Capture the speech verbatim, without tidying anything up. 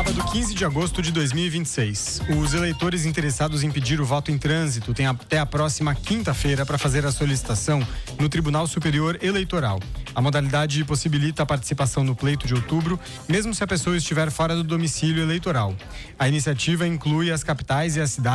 sábado, quinze de agosto de dois mil e vinte e seis. Os eleitores interessados em pedir o voto em trânsito têm até a próxima quinta-feira para fazer a solicitação no Tribunal Superior Eleitoral. A modalidade possibilita a participação no pleito de outubro, mesmo se a pessoa estiver fora do domicílio eleitoral. A iniciativa inclui as capitais e as cidades